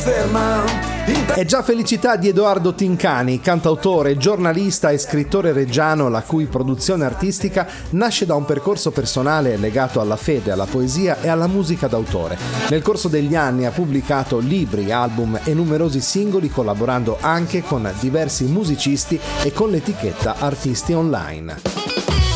È già felicità di Edoardo Tincani, cantautore, giornalista e scrittore reggiano, la cui produzione artistica nasce da un percorso personale legato alla fede, alla poesia e alla musica d'autore. Nel corso degli anni ha pubblicato libri, album e numerosi singoli, collaborando anche con diversi musicisti e con l'etichetta Artisti Online.